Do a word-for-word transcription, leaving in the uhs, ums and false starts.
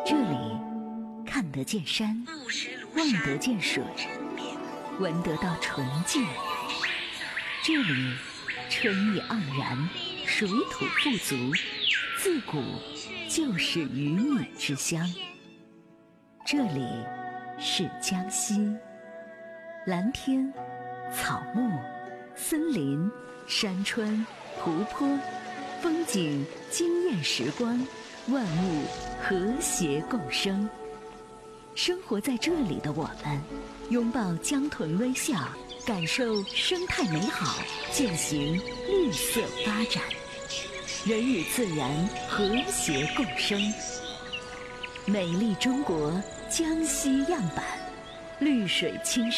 这里看得见山，望得见水，闻得到纯净。这里春意盎然，水土富足，自古就是鱼米之乡。这里是江西，蓝天、草木、森林、山川、湖泊，风景惊艳时光，万物和谐共生。生活在这里的我们，拥抱江豚微笑，感受生态美好，践行绿色发展，人与自然和谐共生。美丽中国江西样板，绿水青山。